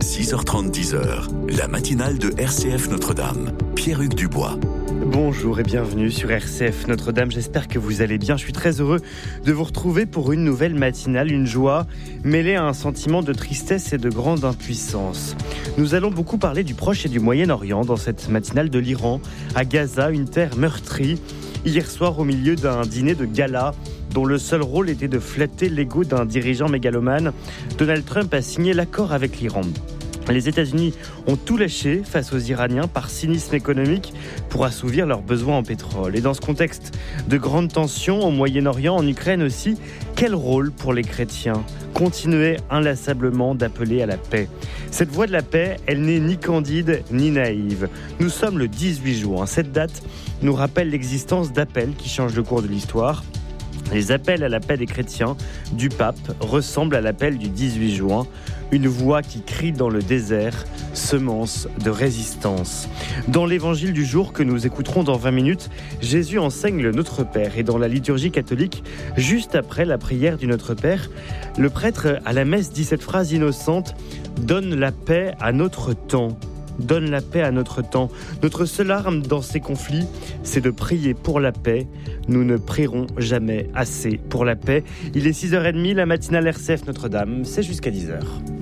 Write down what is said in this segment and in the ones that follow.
6h30, 10h, la matinale de RCF Notre-Dame. Pierre-Hugues Dubois. Bonjour et bienvenue sur RCF Notre-Dame, j'espère que vous allez bien. Je suis très heureux de vous retrouver pour une nouvelle matinale, une joie mêlée à un sentiment de tristesse et de grande impuissance. Nous allons beaucoup parler du Proche et du Moyen-Orient dans cette matinale, de l'Iran à Gaza, une terre meurtrie. Hier soir, au milieu d'un dîner de gala dont le seul rôle était de flatter l'ego d'un dirigeant mégalomane, Donald Trump a signé l'accord avec l'Iran. Les États-Unis ont tout lâché face aux Iraniens par cynisme économique pour assouvir leurs besoins en pétrole. Et dans ce contexte de grandes tensions au Moyen-Orient, en Ukraine aussi, quel rôle pour les chrétiens ? Continuer inlassablement d'appeler à la paix. Cette voie de la paix, elle n'est ni candide ni naïve. Nous sommes le 18 juin. Cette date nous rappelle l'existence d'appels qui changent le cours de l'histoire. Les appels à la paix des chrétiens du pape ressemblent à l'appel du 18 juin, une voix qui crie dans le désert, semence de résistance. Dans l'évangile du jour que nous écouterons dans 20 minutes, Jésus enseigne le Notre Père. Et dans la liturgie catholique, juste après la prière du Notre Père, le prêtre à la messe dit cette phrase innocente « Donne la paix à notre temps ». Donne la paix à notre temps. Notre seule arme dans ces conflits, c'est de prier pour la paix. Nous ne prierons jamais assez pour la paix. Il est 6h30, la matinale RCF Notre-Dame, c'est jusqu'à 10h.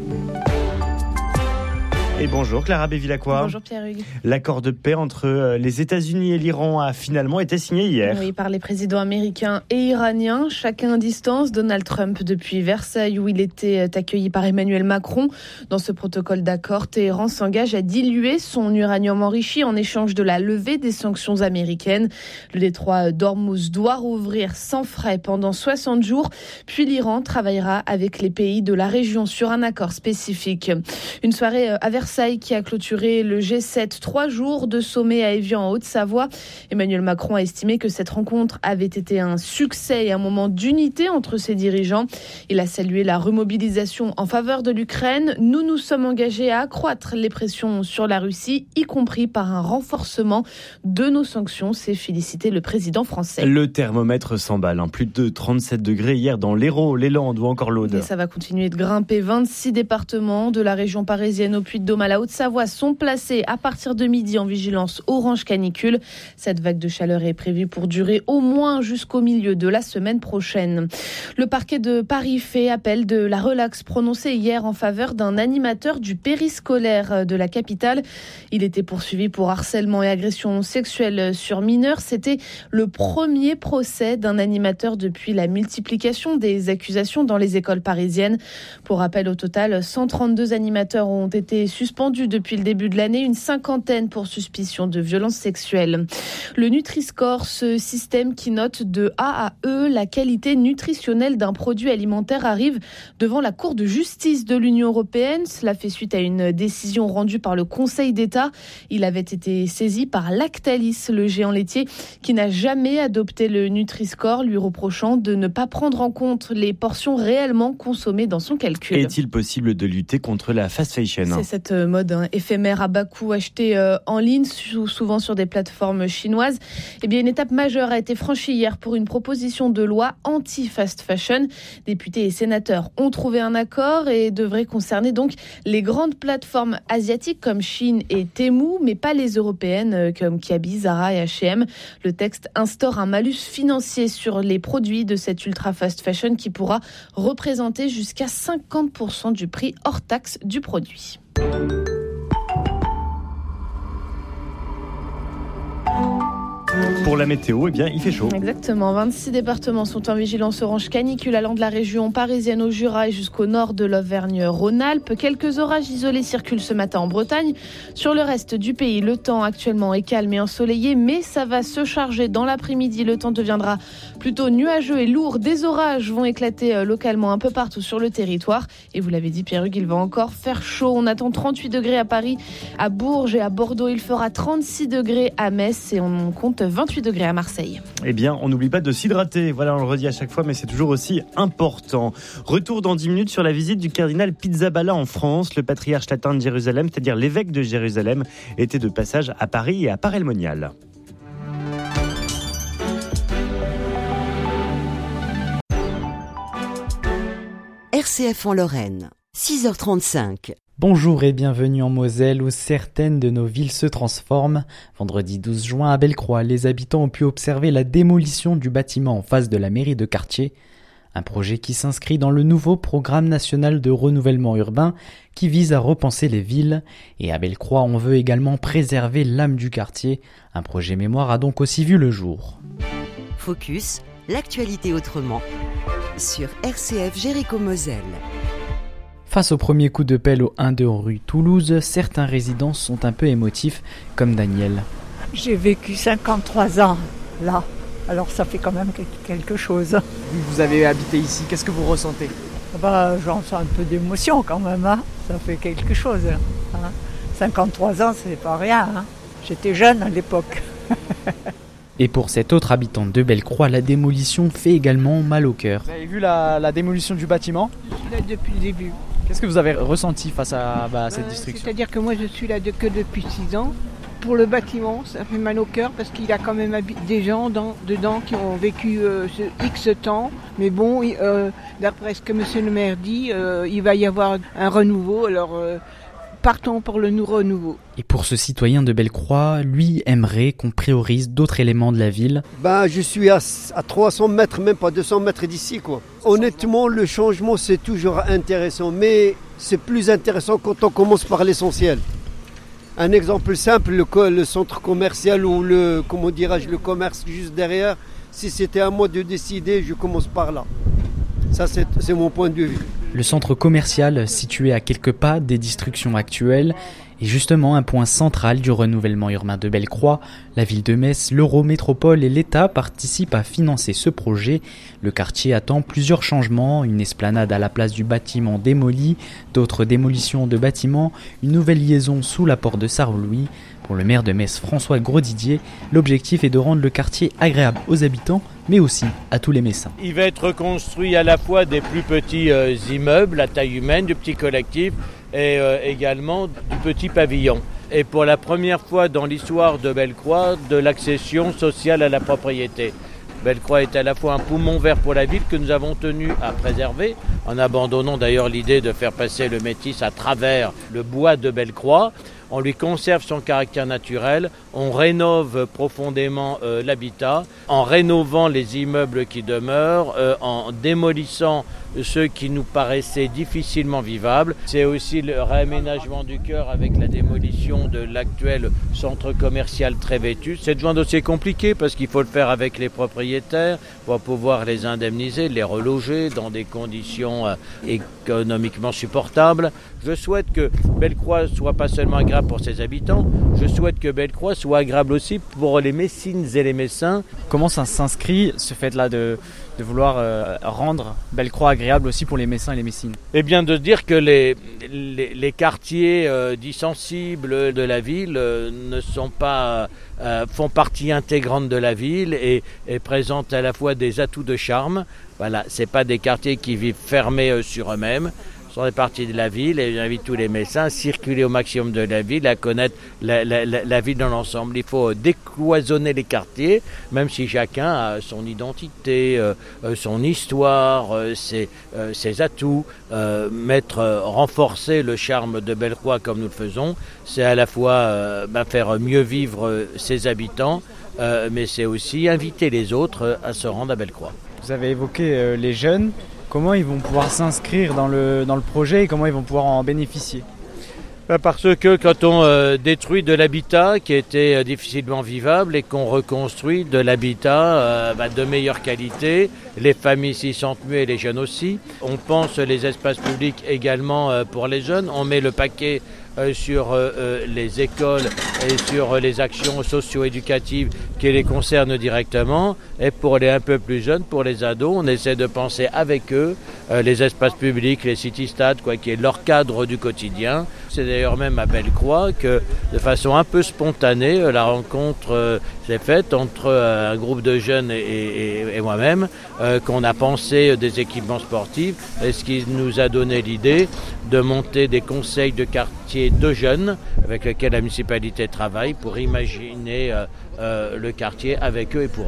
Et bonjour Clara Bévilacqua. Bonjour Pierre-Hugues. L'accord de paix entre les États-Unis et l'Iran a finalement été signé hier. Oui, par les présidents américains et iraniens, chacun à distance. Donald Trump depuis Versailles où il était accueilli par Emmanuel Macron. Dans ce protocole d'accord, Téhéran s'engage à diluer son uranium enrichi en échange de la levée des sanctions américaines. Le détroit d'Ormuz doit rouvrir sans frais pendant 60 jours. Puis l'Iran travaillera avec les pays de la région sur un accord spécifique. Une soirée à Versailles qui a clôturé le G7, 3 jours de sommet à Évian en Haute-Savoie. Emmanuel Macron a estimé que cette rencontre avait été un succès et un moment d'unité entre ses dirigeants. Il a salué la remobilisation en faveur de l'Ukraine. Nous nous sommes engagés à accroître les pressions sur la Russie, y compris par un renforcement de nos sanctions, s'est félicité le président français. Le thermomètre s'emballe, plus de 37 degrés hier dans l'Hérault, les Landes ou encore l'Aude. Et ça va continuer de grimper. 26 départements de la région parisienne au Puy-de-Dôme à la Haute-Savoie sont placés à partir de midi en vigilance orange canicule. Cette vague de chaleur est prévue pour durer au moins jusqu'au milieu de la semaine prochaine. Le parquet de Paris fait appel de la relaxe prononcée hier en faveur d'un animateur du périscolaire de la capitale. Il était poursuivi pour harcèlement et agression sexuelle sur mineurs. C'était le premier procès d'un animateur depuis la multiplication des accusations dans les écoles parisiennes. Pour rappel, au total, 132 animateurs ont été suspendus depuis le début de l'année, une cinquantaine pour suspicion de violences sexuelles. Le Nutri-Score, ce système qui note de A à E la qualité nutritionnelle d'un produit alimentaire, arrive devant la Cour de justice de l'Union européenne. Cela fait suite à une décision rendue par le Conseil d'État. Il avait été saisi par Lactalis, le géant laitier, qui n'a jamais adopté le Nutri-Score, lui reprochant de ne pas prendre en compte les portions réellement consommées dans son calcul. Est-il possible de lutter contre la fast fashion ? C'est cette mode éphémère à bas coût achetée en ligne, souvent sur des plateformes chinoises. Eh bien, une étape majeure a été franchie hier pour une proposition de loi anti-fast fashion. Députés et sénateurs ont trouvé un accord et devrait concerner donc les grandes plateformes asiatiques comme Chine et Temu, mais pas les européennes comme Kiabi, Zara et H&M. Le texte instaure un malus financier sur les produits de cette ultra fast fashion qui pourra représenter jusqu'à 50% du prix hors taxe du produit. Pour la météo, il fait chaud. Exactement, 26 départements sont en vigilance orange canicule allant de la région parisienne au Jura et jusqu'au nord de l'Auvergne-Rhône-Alpes. Quelques orages isolés circulent ce matin en Bretagne. Sur le reste du pays, le temps actuellement est calme et ensoleillé, mais ça va se charger dans l'après-midi. Le temps deviendra plutôt nuageux et lourd. Des orages vont éclater localement un peu partout sur le territoire. Et vous l'avez dit Pierre-Hugues, il va encore faire chaud. On attend 38 degrés à Paris, à Bourges et à Bordeaux. Il fera 36 degrés à Metz et on compte 28 degrés à Marseille. On n'oublie pas de s'hydrater. Voilà, on le redit à chaque fois, mais c'est toujours aussi important. Retour dans 10 minutes sur la visite du cardinal Pizzaballa en France. Le patriarche latin de Jérusalem, c'est-à-dire l'évêque de Jérusalem, était de passage à Paris et à Paray-le-Monial. RCF en Lorraine, 6h35. Bonjour et bienvenue en Moselle où certaines de nos villes se transforment. Vendredi 12 juin à Bellecroix, les habitants ont pu observer la démolition du bâtiment en face de la mairie de quartier. Un projet qui s'inscrit dans le nouveau programme national de renouvellement urbain qui vise à repenser les villes. Et à Bellecroix, on veut également préserver l'âme du quartier. Un projet mémoire a donc aussi vu le jour. Focus, l'actualité autrement, sur RCF Jéricho-Moselle. Face au premier coup de pelle au 1-2 rue Toulouse, certains résidents sont un peu émotifs, comme Daniel. J'ai vécu 53 ans là, alors ça fait quand même quelque chose. Vous avez habité ici, qu'est-ce que vous ressentez ? J'en sens un peu d'émotion quand même, hein. Ça fait quelque chose. Hein. 53 ans, c'est pas rien. Hein. J'étais jeune à l'époque. Et pour cet autre habitant de Bellecroix, la démolition fait également mal au cœur. Vous avez vu la démolition du bâtiment ? Je suis là depuis le début. Qu'est-ce que vous avez ressenti face à cette destruction ? C'est-à-dire que moi je suis là que depuis 6 ans. Pour le bâtiment, ça fait mal au cœur parce qu'il y a quand même des gens dedans qui ont vécu ce X temps. Mais bon, d'après ce que monsieur le maire dit, il va y avoir un renouveau. Alors partons pour le renouveau. Et pour ce citoyen de Bellecroix, lui aimerait qu'on priorise d'autres éléments de la ville. Je suis à 300 mètres, même pas 200 mètres d'ici, quoi. Honnêtement, le changement, c'est toujours intéressant, mais c'est plus intéressant quand on commence par l'essentiel. Un exemple simple, le centre commercial ou le commerce juste derrière, si c'était à moi de décider, je commence par là. Ça, c'est mon point de vue. Le centre commercial, situé à quelques pas des destructions actuelles, est justement un point central du renouvellement urbain de Bellecroix. La ville de Metz, l'Eurométropole et l'État participent à financer ce projet. Le quartier attend plusieurs changements, une esplanade à la place du bâtiment démoli, d'autres démolitions de bâtiments, une nouvelle liaison sous la porte de Sarre-Louis. Pour le maire de Metz, François Grosdidier, l'objectif est de rendre le quartier agréable aux habitants, mais aussi à tous les Messins. Il va être construit à la fois des plus petits immeubles à taille humaine, du petit collectif, et également du petit pavillon. Et pour la première fois dans l'histoire de Bellecroix, de l'accession sociale à la propriété. Bellecroix est à la fois un poumon vert pour la ville que nous avons tenu à préserver, en abandonnant d'ailleurs l'idée de faire passer le métis à travers le bois de Bellecroix. On lui conserve son caractère naturel, on rénove profondément l'habitat, en rénovant les immeubles qui demeurent, en démolissant ceux qui nous paraissaient difficilement vivables. C'est aussi le réaménagement du cœur avec la démolition de l'actuel centre commercial très vétuste. C'est un dossier compliqué parce qu'il faut le faire avec les propriétaires pour pouvoir les indemniser, les reloger dans des conditions économiquement supportables. Je souhaite que Bellecroix soit pas seulement agréable pour ses habitants, je souhaite que Bellecroix soit agréable aussi pour les Messines et les Messins. Comment ça s'inscrit, ce fait-là de vouloir rendre Bellecroix agréable aussi pour les Messins et les Messines ? Eh bien de dire que les quartiers dits sensibles de la ville ne sont pas font partie intégrante de la ville et présentent à la fois des atouts de charme. Voilà, c'est pas des quartiers qui vivent fermés sur eux-mêmes. Sont des parties de la ville et j'invite tous les Messins à circuler au maximum de la ville, à connaître la ville dans l'ensemble. Il faut décloisonner les quartiers, même si chacun a son identité, son histoire, ses atouts. Renforcer le charme de Bellecroix comme nous le faisons, c'est à la fois faire mieux vivre ses habitants, mais c'est aussi inviter les autres à se rendre à Bellecroix. Vous avez évoqué les jeunes. Comment ils vont pouvoir s'inscrire dans le projet et comment ils vont pouvoir en bénéficier ? Parce que quand on détruit de l'habitat qui était difficilement vivable et qu'on reconstruit de l'habitat de meilleure qualité, les familles s'y sentent mieux et les jeunes aussi. On pense les espaces publics également pour les jeunes. On met le paquet sur les écoles et sur les actions socio-éducatives qui les concernent directement. Et pour les un peu plus jeunes, pour les ados, on essaie de penser avec eux les espaces publics, les city-stades, qui est leur cadre du quotidien. C'est d'ailleurs même à Bellecroix que, de façon un peu spontanée, la rencontre s'est faite entre un groupe de jeunes et moi-même, qu'on a pensé des équipements sportifs, et ce qui nous a donné l'idée de monter des conseils de quartier de jeunes avec lesquels la municipalité travaille pour imaginer le quartier avec eux et pour eux.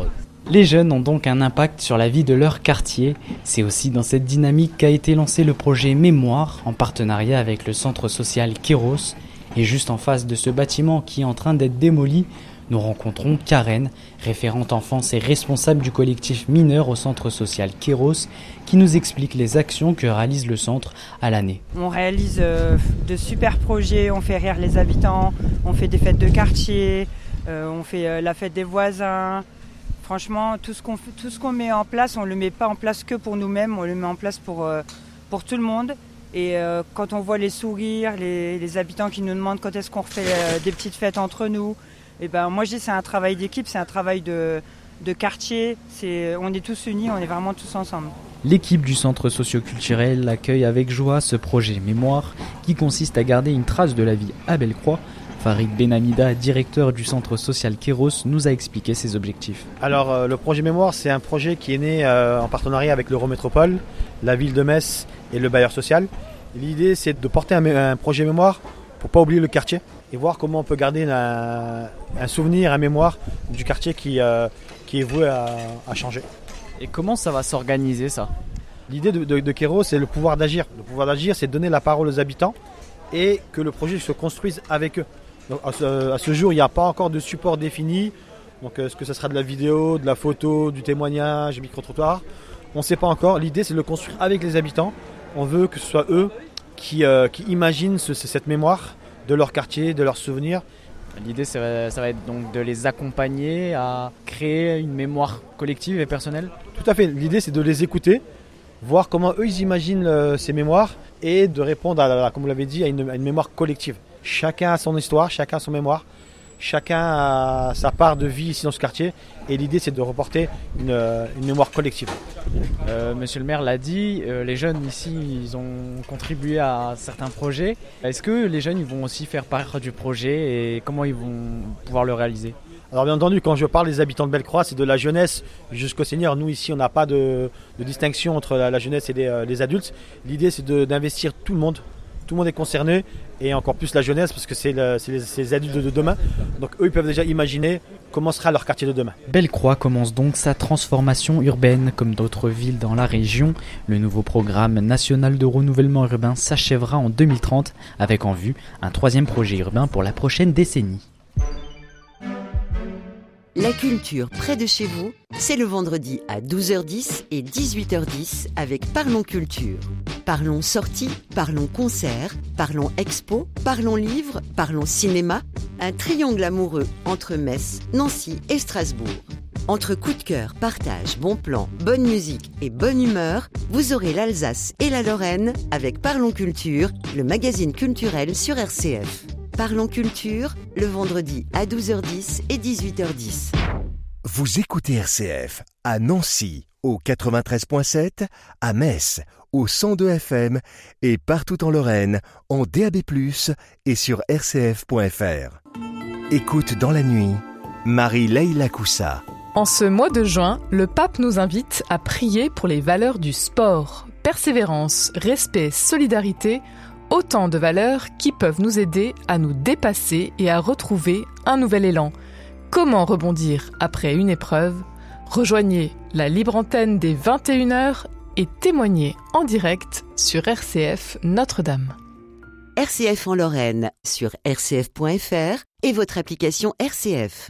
Les jeunes ont donc un impact sur la vie de leur quartier. C'est aussi dans cette dynamique qu'a été lancé le projet Mémoire en partenariat avec le centre social Kéros. Et juste en face de ce bâtiment qui est en train d'être démoli, nous rencontrons Karen, référente enfance et responsable du collectif mineur au centre social Kéros, qui nous explique les actions que réalise le centre à l'année. On réalise de super projets, on fait rire les habitants, on fait des fêtes de quartier, on fait la fête des voisins. Franchement, tout ce qu'on met en place, on ne le met pas en place que pour nous-mêmes, on le met en place pour tout le monde. Et quand on voit les sourires, les habitants qui nous demandent quand est-ce qu'on refait des petites fêtes entre nous, et ben moi je dis c'est un travail d'équipe, c'est un travail de quartier, on est tous unis, on est vraiment tous ensemble. L'équipe du centre socio-culturel accueille avec joie ce projet Mémoire qui consiste à garder une trace de la vie à Bellecroix. Farid Benhamida, directeur du centre social Kéros, nous a expliqué ses objectifs. Alors le projet Mémoire, c'est un projet qui est né en partenariat avec l'Eurométropole, la ville de Metz et le bailleur social. L'idée, c'est de porter un projet Mémoire pour ne pas oublier le quartier et voir comment on peut garder un souvenir, un mémoire du quartier qui est voué à changer. Et comment ça va s'organiser ça ? L'idée de Kéros, c'est le pouvoir d'agir. Le pouvoir d'agir, c'est de donner la parole aux habitants et que le projet se construise avec eux. Donc, à ce jour, il n'y a pas encore de support défini. Donc, est-ce que ce sera de la vidéo, de la photo, du témoignage, micro-trottoir ? On ne sait pas encore. L'idée, c'est de le construire avec les habitants. On veut que ce soit eux qui imaginent cette mémoire de leur quartier, de leurs souvenirs. L'idée, ça va être donc de les accompagner à créer une mémoire collective et personnelle ? Tout à fait. L'idée, c'est de les écouter, voir comment eux, ils imaginent ces mémoires et de répondre, comme vous l'avez dit, à une mémoire collective. Chacun a son histoire, chacun a son mémoire, chacun a sa part de vie ici dans ce quartier et l'idée c'est de reporter une mémoire collective. Monsieur le maire l'a dit, les jeunes ici ils ont contribué à certains projets. Est-ce que les jeunes ils vont aussi faire part du projet et comment ils vont pouvoir le réaliser ? Alors bien entendu, quand je parle des habitants de Bellecroix, c'est de la jeunesse jusqu'aux seniors. Nous ici on n'a pas de distinction entre la jeunesse et les adultes. L'idée c'est d'investir tout le monde. Tout le monde est concerné et encore plus la jeunesse parce que c'est les adultes de demain. Donc eux ils peuvent déjà imaginer comment sera leur quartier de demain. Bellecroix commence donc sa transformation urbaine comme d'autres villes dans la région. Le nouveau programme national de renouvellement urbain s'achèvera en 2030 avec en vue un 3e projet urbain pour la prochaine décennie. La culture près de chez vous, c'est le vendredi à 12h10 et 18h10 avec Parlons Culture. Parlons sorties, parlons concerts, parlons expo, parlons livres, parlons cinéma. Un triangle amoureux entre Metz, Nancy et Strasbourg. Entre coup de cœur, partage, bons plans, bonne musique et bonne humeur, vous aurez l'Alsace et la Lorraine avec Parlons Culture, le magazine culturel sur RCF. Parlons Culture, le vendredi à 12h10 et 18h10. Vous écoutez RCF à Nancy au 93.7, à Metz au 102 FM et partout en Lorraine en DAB+, et sur rcf.fr. Écoute dans la nuit, Marie-Leila Coussa. En ce mois de juin, le pape nous invite à prier pour les valeurs du sport. Persévérance, respect, solidarité, autant de valeurs qui peuvent nous aider à nous dépasser et à retrouver un nouvel élan. Comment rebondir après une épreuve ? Rejoignez la libre antenne des 21h et témoignez en direct sur RCF Notre-Dame. RCF en Lorraine sur rcf.fr et votre application RCF.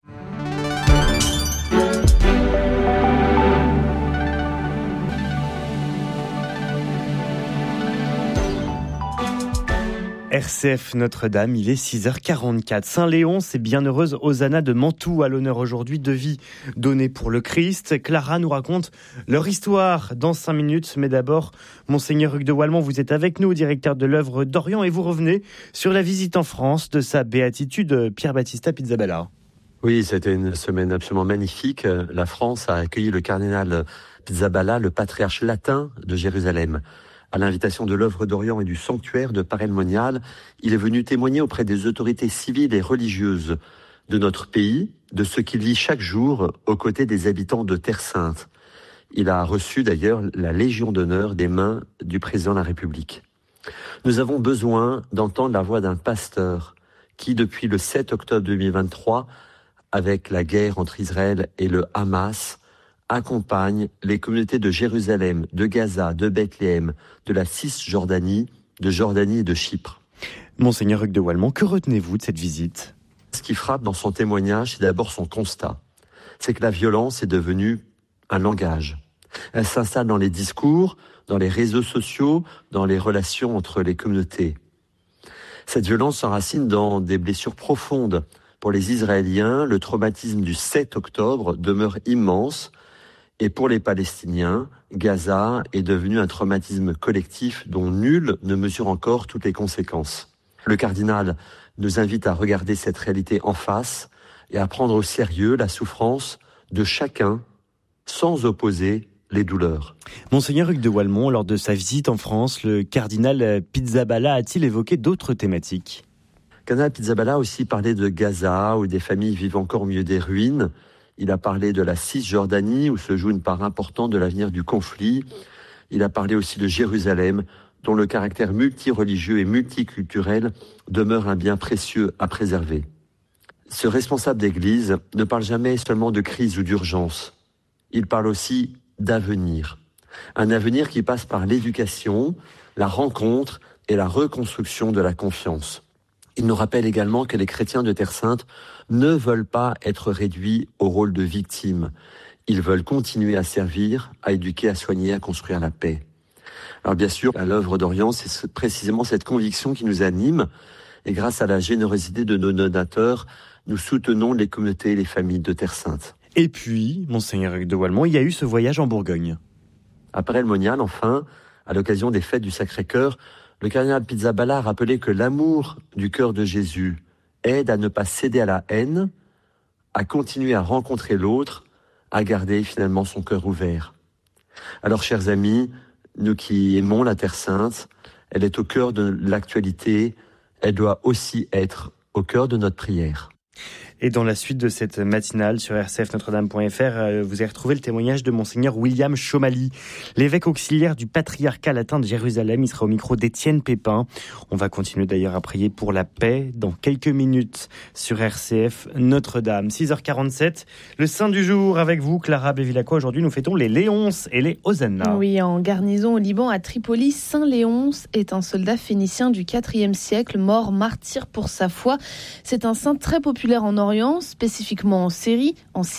RCF Notre-Dame, il est 6h44. Saint-Léon, c'est bienheureuse Hosanna de Mantoue à l'honneur aujourd'hui, de vie donnée pour le Christ. Clara nous raconte leur histoire dans 5 minutes. Mais d'abord, Monseigneur Hugues de Wallemont, vous êtes avec nous, directeur de l'œuvre d'Orient, et vous revenez sur la visite en France de sa béatitude Pierre Battista Pizzaballa. Oui, c'était une semaine absolument magnifique. La France a accueilli le cardinal Pizzaballa, le patriarche latin de Jérusalem. À l'invitation de l'œuvre d'Orient et du sanctuaire de Paray-le-Monial, il est venu témoigner auprès des autorités civiles et religieuses de notre pays, de ce qu'il vit chaque jour aux côtés des habitants de Terre Sainte. Il a reçu d'ailleurs la Légion d'honneur des mains du président de la République. Nous avons besoin d'entendre la voix d'un pasteur qui, depuis le 7 octobre 2023, avec la guerre entre Israël et le Hamas, accompagne les communautés de Jérusalem, de Gaza, de Bethléem, de la Cisjordanie, de Jordanie et de Chypre. Monseigneur Hugues de Wallemont, que retenez-vous de cette visite ? Ce qui frappe dans son témoignage, c'est d'abord son constat. C'est que la violence est devenue un langage. Elle s'installe dans les discours, dans les réseaux sociaux, dans les relations entre les communautés. Cette violence s'enracine dans des blessures profondes. Pour les Israéliens, le traumatisme du 7 octobre demeure immense. Et pour les Palestiniens, Gaza est devenu un traumatisme collectif dont nul ne mesure encore toutes les conséquences. Le cardinal nous invite à regarder cette réalité en face et à prendre au sérieux la souffrance de chacun sans opposer les douleurs. Monseigneur Hugues de Wallemont, lors de sa visite en France, le cardinal Pizzaballa a-t-il évoqué d'autres thématiques ? Le cardinal Pizzaballa a aussi parlé de Gaza, où des familles vivent encore au milieu des ruines. Il a parlé de la Cisjordanie, où se joue une part importante de l'avenir du conflit. Il a parlé aussi de Jérusalem, dont le caractère multireligieux et multiculturel demeure un bien précieux à préserver. Ce responsable d'église ne parle jamais seulement de crise ou d'urgence. Il parle aussi d'avenir. Un avenir qui passe par l'éducation, la rencontre et la reconstruction de la confiance. Il nous rappelle également que les chrétiens de Terre Sainte ne veulent pas être réduits au rôle de victimes. Ils veulent continuer à servir, à éduquer, à soigner, à construire la paix. Alors bien sûr, à l'œuvre d'Orient, c'est précisément cette conviction qui nous anime. Et grâce à la générosité de nos donateurs, nous soutenons les communautés et les familles de Terre Sainte. Et puis, Monseigneur Hugues de Wallemont, il y a eu ce voyage en Bourgogne. À Paray-le-Monial, enfin, à l'occasion des fêtes du Sacré-Cœur, le cardinal Pizzaballa a rappelé que l'amour du cœur de Jésus aide à ne pas céder à la haine, à continuer à rencontrer l'autre, à garder finalement son cœur ouvert. Alors, chers amis, nous qui aimons la Terre Sainte, elle est au cœur de l'actualité, elle doit aussi être au cœur de notre prière. Et dans la suite de cette matinale sur rcfnotredame.fr, vous avez retrouvé le témoignage de Monseigneur William Chomali, l'évêque auxiliaire du patriarcat latin de Jérusalem. Il sera au micro d'Étienne Pépin. On va continuer d'ailleurs à prier pour la paix dans quelques minutes sur RCF Notre-Dame. 6h47, le saint du jour avec vous, Clara Bevilacqua. Aujourd'hui, nous fêtons les Léonces et les Hosanna. Oui, en garnison au Liban, à Tripoli, Saint Léonce est un soldat phénicien du IVe siècle, mort martyr pour sa foi. C'est un saint très populaire en Orient, spécifiquement en Syrie.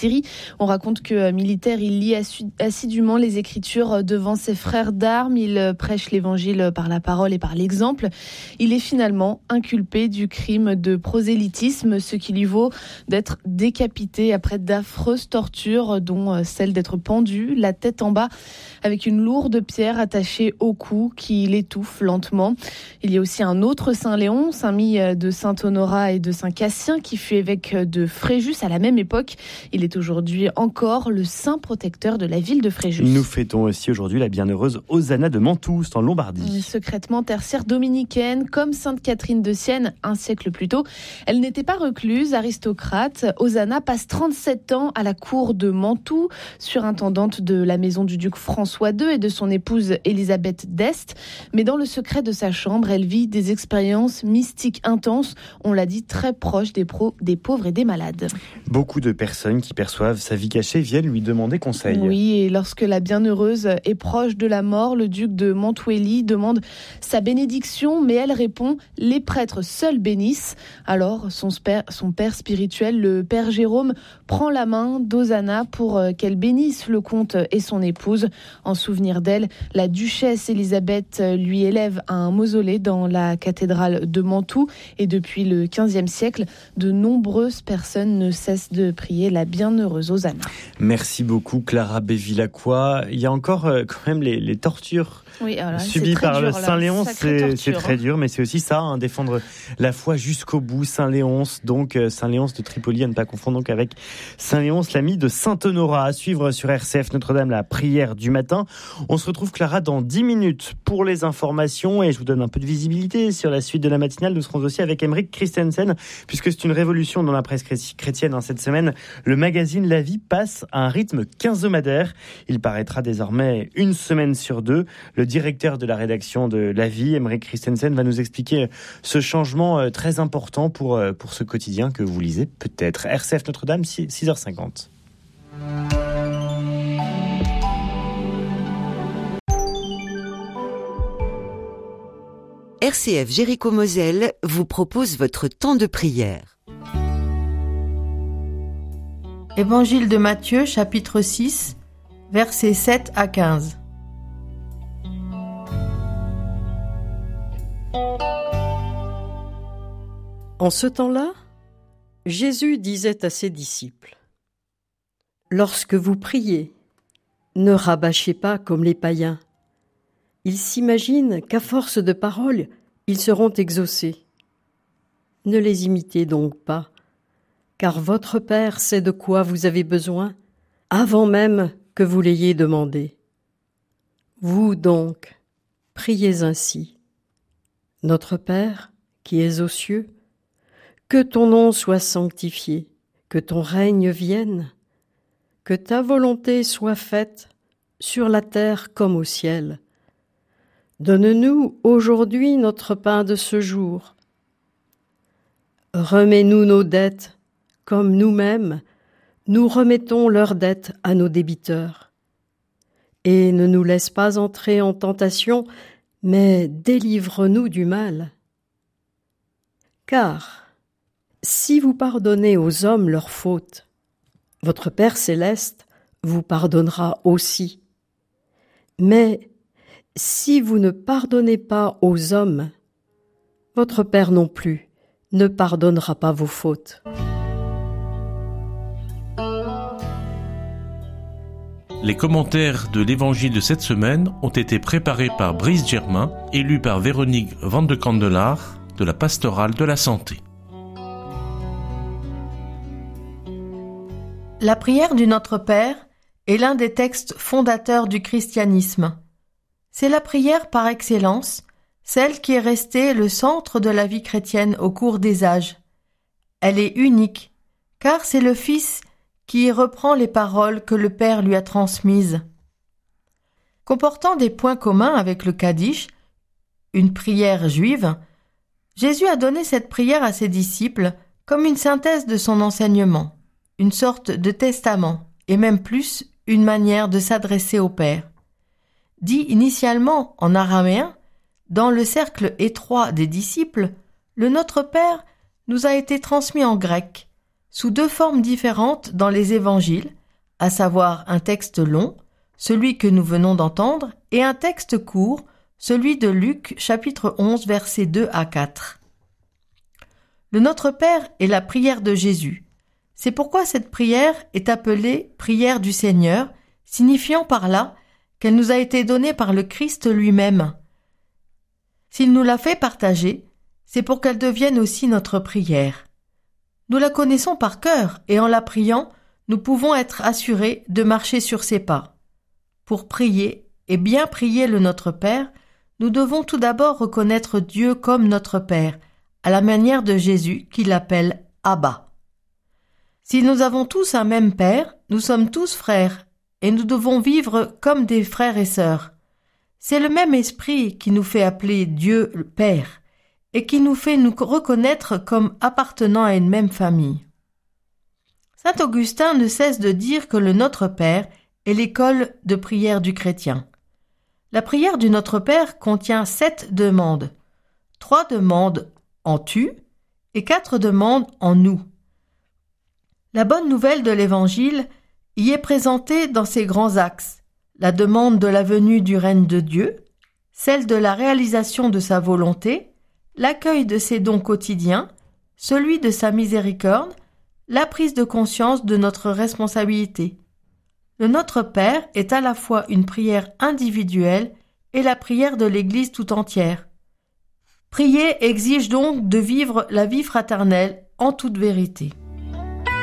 On raconte que militaire, il lit assidûment les Écritures devant ses frères d'armes. Il prêche l'Évangile par la parole et par l'exemple. Il est finalement inculpé du crime de prosélytisme, ce qui lui vaut d'être décapité après d'affreuses tortures, dont celle d'être pendu, la tête en bas, avec une lourde pierre attachée au cou qui l'étouffe lentement. Il y a aussi un autre Saint Léon, ami de Saint Honorat et de Saint Cassien, qui fut évêque de Fréjus à la même époque. Il est aujourd'hui encore le saint protecteur de la ville de Fréjus. Nous fêtons aussi aujourd'hui la bienheureuse Hosanna de Mantoue, en Lombardie. Secrètement tertiaire dominicaine, comme Sainte Catherine de Sienne un siècle plus tôt, elle n'était pas recluse, aristocrate. Hosanna passe 37 ans à la cour de Mantoue, surintendante de la maison du duc François II et de son épouse Élisabeth d'Este. Mais dans le secret de sa chambre, elle vit des expériences mystiques intenses, on l'a dit, très proches des pauvres et des malades. Beaucoup de personnes qui perçoivent sa vie cachée viennent lui demander conseil. Oui, et lorsque la bienheureuse est proche de la mort, le duc de Mantuelli demande sa bénédiction, mais elle répond « Les prêtres seuls bénissent ». Alors, son père spirituel, le père Jérôme, prend la main d'Hosanna pour qu'elle bénisse le comte et son épouse. En souvenir d'elle, la duchesse Élisabeth lui élève un mausolée dans la cathédrale de Mantoue. Et depuis le XVe siècle, de nombreuses personnes ne cessent de prier la bienheureuse Hosanna. Merci beaucoup Clara Bevilacqua. Il y a encore quand même les tortures subies par le Saint Léonce. C'est très dur, mais c'est aussi ça, défendre la foi jusqu'au bout. Saint Léonce, donc Saint Léonce de Tripoli, à ne pas confondre donc avec Saint Léonce, l'ami de Saint Honorat. À suivre sur RCF Notre-Dame, la prière du matin. On se retrouve, Clara, dans 10 minutes pour les informations et je vous donne un peu de visibilité sur la suite de la matinale. Nous serons aussi avec Aymeric Christensen, puisque c'est une révolution dans la presse chrétienne cette semaine. Le magazine La Vie passe à un rythme quinzomadaire. Il paraîtra désormais une semaine sur deux. Le le directeur de la rédaction de La Vie, Aymeric Christensen, va nous expliquer ce changement très important pour ce quotidien que vous lisez peut-être. RCF Notre-Dame, 6h50. RCF Jéricho-Moselle vous propose votre temps de prière. Évangile de Matthieu, chapitre 6, versets 7 à 15. En ce temps-là, Jésus disait à ses disciples : « Lorsque vous priez, ne rabâchez pas comme les païens. Ils s'imaginent qu'à force de paroles, ils seront exaucés. Ne les imitez donc pas, car votre Père sait de quoi vous avez besoin, avant même que vous l'ayez demandé. Vous donc, priez ainsi. Notre Père, qui es aux cieux, que ton nom soit sanctifié, que ton règne vienne, que ta volonté soit faite sur la terre comme au ciel. Donne-nous aujourd'hui notre pain de ce jour. Remets-nous nos dettes, comme nous-mêmes, nous remettons leurs dettes à nos débiteurs. Et ne nous laisse pas entrer en tentation, mais délivre-nous du mal. Car si vous pardonnez aux hommes leurs fautes, votre Père céleste vous pardonnera aussi. Mais si vous ne pardonnez pas aux hommes, votre Père non plus ne pardonnera pas vos fautes. Les commentaires de l'évangile de cette semaine ont été préparés par Brice Germain et lus par Véronique Van de Candelaar de la Pastorale de la Santé. La prière du Notre Père est l'un des textes fondateurs du christianisme. C'est la prière par excellence, celle qui est restée le centre de la vie chrétienne au cours des âges. Elle est unique, car c'est le Fils qui reprend les paroles que le Père lui a transmises. Comportant des points communs avec le Kaddish, une prière juive, Jésus a donné cette prière à ses disciples comme une synthèse de son enseignement, une sorte de testament, et même plus, une manière de s'adresser au Père. Dit initialement en araméen, dans le cercle étroit des disciples, le Notre Père nous a été transmis en grec, sous deux formes différentes dans les évangiles, à savoir un texte long, celui que nous venons d'entendre, et un texte court, celui de Luc, chapitre 11, versets 2 à 4. Le Notre Père est la prière de Jésus. C'est pourquoi cette prière est appelée prière du Seigneur, signifiant par là qu'elle nous a été donnée par le Christ lui-même. S'il nous l'a fait partager, c'est pour qu'elle devienne aussi notre prière. Nous la connaissons par cœur et en la priant, nous pouvons être assurés de marcher sur ses pas. Pour prier et bien prier le Notre Père, nous devons tout d'abord reconnaître Dieu comme notre Père, à la manière de Jésus qui l'appelle Abba. Si nous avons tous un même Père, nous sommes tous frères, et nous devons vivre comme des frères et sœurs. C'est le même esprit qui nous fait appeler Dieu le Père, et qui nous fait nous reconnaître comme appartenant à une même famille. Saint Augustin ne cesse de dire que le Notre Père est l'école de prière du chrétien. La prière du Notre Père contient 7 demandes, 3 demandes en tu et 4 demandes en nous. La bonne nouvelle de l'Évangile y est présentée dans ses grands axes, la demande de la venue du règne de Dieu, celle de la réalisation de sa volonté, l'accueil de ses dons quotidiens, celui de sa miséricorde, la prise de conscience de notre responsabilité. Le Notre Père est à la fois une prière individuelle et la prière de l'Église tout entière. Prier exige donc de vivre la vie fraternelle en toute vérité.